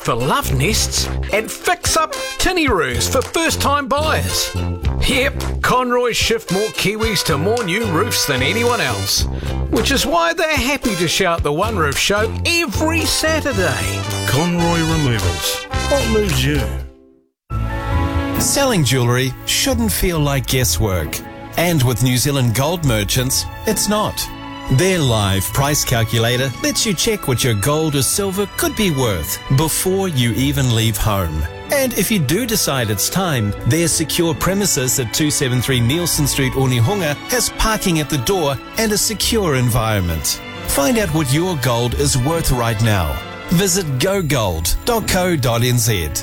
for love nests and fix up tinny roofs for first-time buyers. Yep, Conroy shift more Kiwis to more new roofs than anyone else, which is why they're happy to shout the One Roof Show every Saturday. Conroy Removals. What moves you? Selling jewellery shouldn't feel like guesswork. And with New Zealand Gold Merchants, it's not. Their live price calculator lets you check what your gold or silver could be worth before you even leave home. And if you do decide it's time, their secure premises at 273 Nielsen Street, Onehunga has parking at the door and a secure environment. Find out what your gold is worth right now. Visit gogold.co.nz.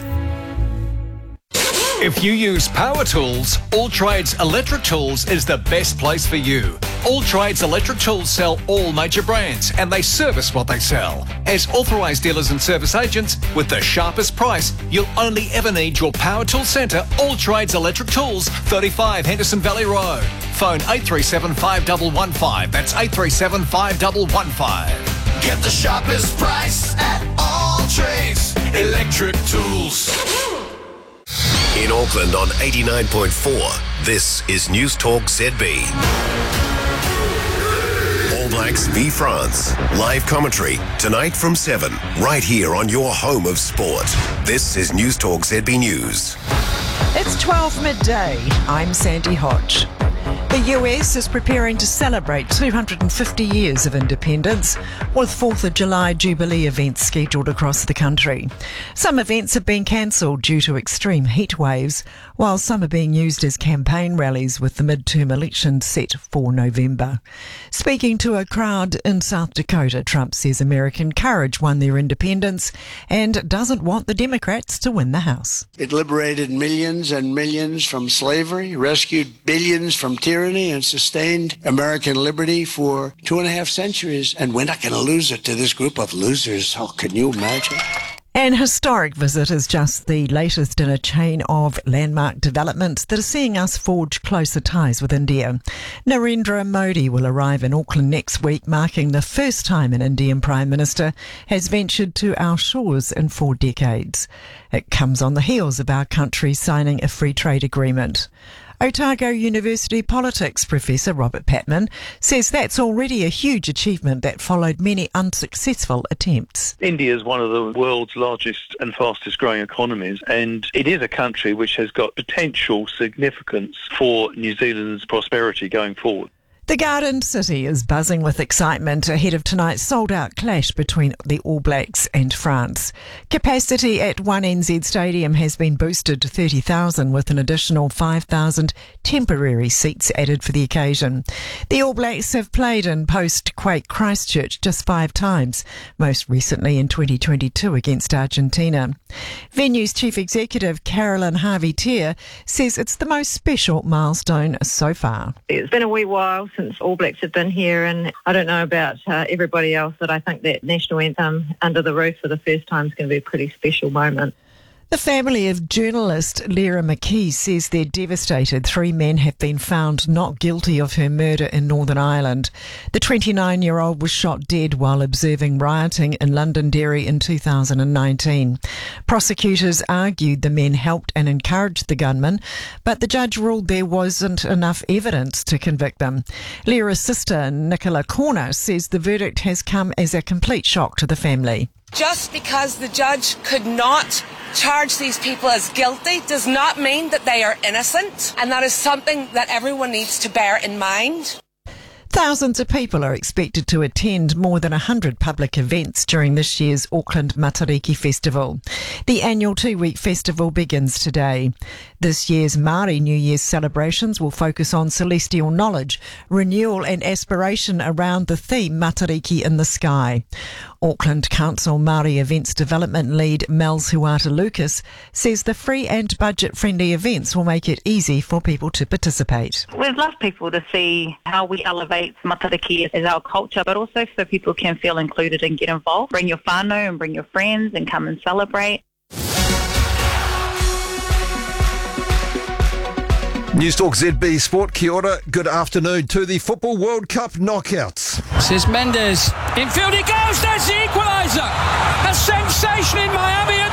If you use power tools, All Trades Electric Tools is the best place for you. All Trades Electric Tools sell all major brands and they service what they sell. As authorised dealers and service agents, with the sharpest price, you'll only ever need your power tool centre, All Trades Electric Tools, 35 Henderson Valley Road. Phone 837 5115. That's 837 5115. Get the sharpest price at All Trades Electric Tools. In Auckland on 89.4, this is News Talk ZB. All Blacks v France. Live commentary tonight from 7, right here on your home of sport. This is News Talk ZB News. It's 12 midday. I'm Sandy Hodge. The US is preparing to celebrate 250 years of independence, with 4th of July Jubilee events scheduled across the country. Some events have been cancelled due to extreme heat waves, while some are being used as campaign rallies with the midterm elections set for November. Speaking to a crowd in South Dakota, Trump says American courage won their independence and doesn't want the Democrats to win the House. It liberated millions and millions from slavery, rescued billions from tyranny, and sustained American liberty for 2.5 centuries. And we're not going to lose it to this group of losers. Oh, can you imagine? An historic visit is just the latest in a chain of landmark developments that are seeing us forge closer ties with India. Narendra Modi will arrive in Auckland next week, marking the first time an Indian Prime Minister has ventured to our shores in 4 decades. It comes on the heels of our country signing a free trade agreement. Otago University politics professor Robert Patman says that's already a huge achievement that followed many unsuccessful attempts. India is one of the world's largest and fastest growing economies, and it is a country which has got potential significance for New Zealand's prosperity going forward. The Garden City is buzzing with excitement ahead of tonight's sold-out clash between the All Blacks and France. Capacity at 1NZ Stadium has been boosted to 30,000 with an additional 5,000 temporary seats added for the occasion. The All Blacks have played in post-quake Christchurch just 5 times, most recently in 2022 against Argentina. Venue's Chief Executive Carolyn Harvey-Tier says it's the most special milestone so far. It's been a wee while since All Blacks have been here, and I don't know about everybody else, but I think that national anthem under the roof for the first time is going to be a pretty special moment. The family of journalist Lyra McKee says they're devastated. 3 men have been found not guilty of her murder in Northern Ireland. The 29-year-old was shot dead while observing rioting in Londonderry in 2019. Prosecutors argued the men helped and encouraged the gunman, but the judge ruled there wasn't enough evidence to convict them. Lyra's sister, Nicola Corner, says the verdict has come as a complete shock to the family. Just because the judge could not charge these people as guilty does not mean that they are innocent, and that is something that everyone needs to bear in mind. Thousands of people are expected to attend more than 100 public events during this year's Auckland Matariki Festival. The annual 2-week festival begins today. This year's Māori New Year's celebrations will focus on celestial knowledge, renewal and aspiration around the theme Matariki in the Sky. Auckland Council Māori Events Development Lead Mels Huata Lucas says the free and budget-friendly events will make it easy for people to participate. We'd love people to see how we elevate Matariki as our culture, but also so people can feel included and get involved. Bring your whānau and bring your friends and come and celebrate. News Talk ZB Sport, kia ora, good afternoon to the Football World Cup knockouts. Says Mendes, infield he goes, that's the equaliser! A sensation in Miami.